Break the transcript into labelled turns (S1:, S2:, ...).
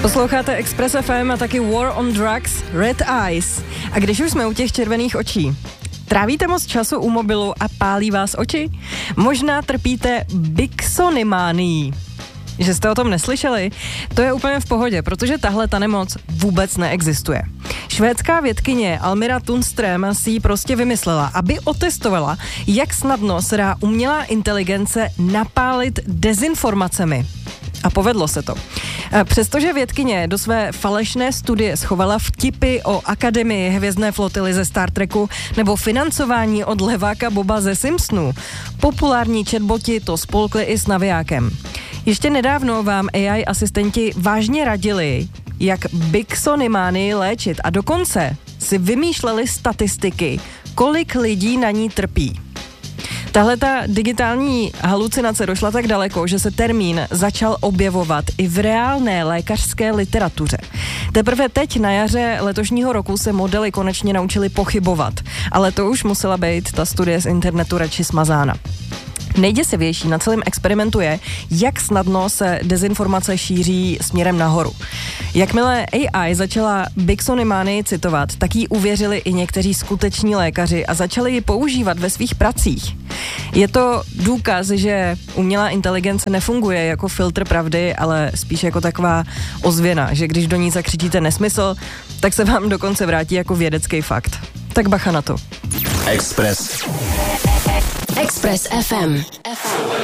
S1: Posloucháte Express FM a taky War on Drugs, Red Eyes. A když už jsme u těch červených očí, trávíte moc času u mobilu a pálí vás oči? Možná trpíte bixonymánií. Že jste o tom neslyšeli? To je úplně v pohodě, protože tahle ta nemoc vůbec neexistuje. Švédská vědkyně Almira Tunström si ji prostě vymyslela, aby otestovala, jak snadno se dá umělá inteligence napálit dezinformacemi. A povedlo se to. Přestože vědkyně do své falešné studie schovala vtipy o akademii hvězdné flotily ze Star Treku nebo financování od leváka Boba ze Simpsonů, populární chatboti to spolkli i s navijákem. Ještě nedávno vám AI asistenti vážně radili, jak bixonymánii léčit a dokonce si vymýšleli statistiky, kolik lidí na ní trpí. Tahle ta digitální halucinace došla tak daleko, že se termín začal objevovat i v reálné lékařské literatuře. Teprve teď na jaře letošního roku se modely konečně naučili pochybovat, ale to už musela být ta studie z internetu radši smazána. Nejděsivější na celém experimentu je, jak snadno se dezinformace šíří směrem nahoru. Jakmile AI začala bixonymánii citovat, tak jí uvěřili i někteří skuteční lékaři a začali ji používat ve svých pracích. Je to důkaz, že umělá inteligence nefunguje jako filtr pravdy, ale spíš jako taková ozvěna, že když do ní zakřičíte nesmysl, tak se vám dokonce vrátí jako vědecký fakt. Tak bacha na to.
S2: Express FM.